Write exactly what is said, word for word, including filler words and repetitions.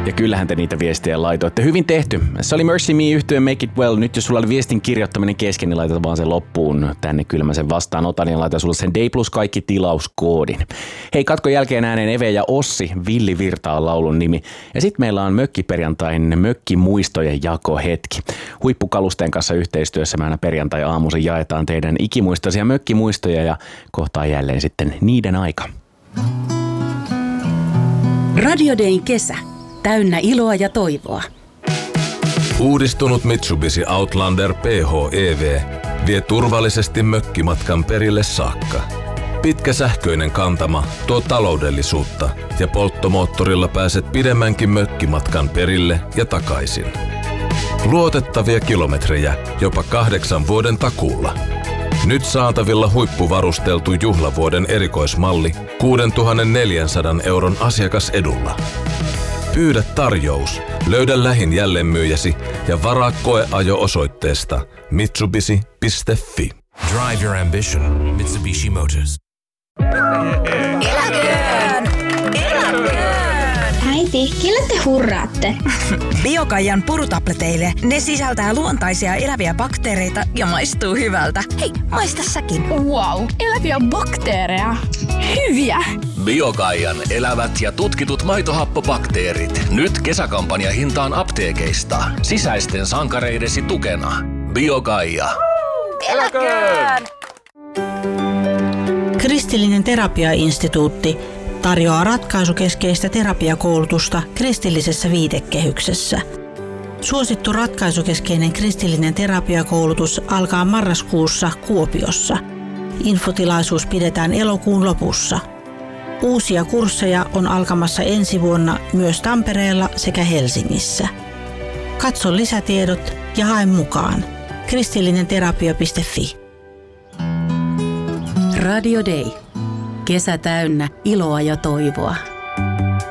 Ja kyllähän te niitä viestejä laitoitte. Hyvin tehty. Se oli Mercy Me -yhtyeen Make It Well. Nyt jos sulla oli viestin kirjoittaminen kesken, niin laitat vaan sen loppuun tänne. Kyllä mä sen vastaanotan ja laitan sulle sen D plus kaikki tilauskoodin. Hei, katkon jälkeen ääneen Eve ja Ossi. Villi Virta on laulun nimi. Ja sit meillä on mökkiperjantain mökkimuistojen jakohetki. Huippukalusteen kanssa yhteistyössä mä aina perjantai-aamuisin jaetaan teidän ikimuistoisia mökkimuistoja ja kohtaa jälleen sitten niiden aika. Radio Dayn kesä. Täynnä iloa ja toivoa. Uudistunut Mitsubishi Outlander P H E V vie turvallisesti mökkimatkan perille saakka. Pitkä sähköinen kantama tuo taloudellisuutta ja polttomoottorilla pääset pidemmänkin mökkimatkan perille ja takaisin. Luotettavia kilometrejä jopa kahdeksan vuoden takuulla. Nyt saatavilla huippuvarusteltu juhlavuoden erikoismalli kuusituhattaneljäsataa euron asiakasedulla. Pyydä tarjous, löydä lähin jälleenmyyjäsi ja varaa koeajo osoitteesta mitsubishi piste fi. Drive your ambition. Mitsubishi Motors. Eläköön! Eläköön! Äiti, kelle te hurraatte? Biokaijan purutableteille. Ne sisältää luontaisia eläviä bakteereita ja maistuu hyvältä. Hei, maista säkin. Wow, eläviä bakteereja. Hyviä! Biokaijan elävät ja tutkitut maitohappobakteerit. Nyt kesäkampanja hintaan apteekeista. Sisäisten sankareidesi tukena. Biokaija. Eläköön! Kristillinen terapiainstituutti tarjoaa ratkaisukeskeistä terapiakoulutusta kristillisessä viitekehyksessä. Suosittu ratkaisukeskeinen kristillinen terapiakoulutus alkaa marraskuussa Kuopiossa. Infotilaisuus pidetään elokuun lopussa. Uusia kursseja on alkamassa ensi vuonna myös Tampereella sekä Helsingissä. Katso lisätiedot ja hae mukaan. kristillinenterapia piste fi. Radio Day. Kesä täynnä iloa ja toivoa.